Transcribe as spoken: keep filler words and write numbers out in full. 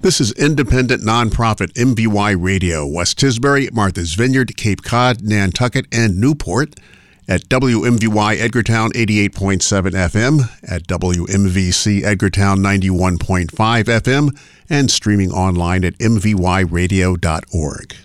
This is independent nonprofit M V Y Radio, West Tisbury, Martha's Vineyard, Cape Cod, Nantucket, and Newport at W M V Y Edgartown eighty-eight point seven F M, at W M V C Edgartown ninety-one point five F M, and streaming online at m v y radio dot org.